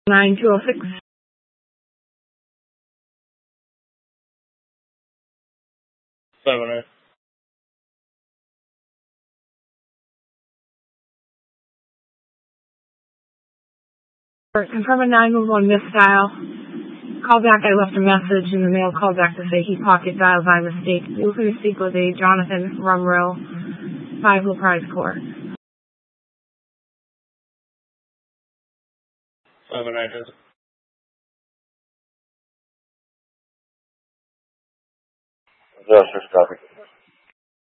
9206. Confirm a 911 misdial. Call back, I left a message in the mail call back to say he pocket dialed by mistake. You were going to speak with a Jonathan Rumrill, 5 La Prize Court. 7-9. Justice, copy.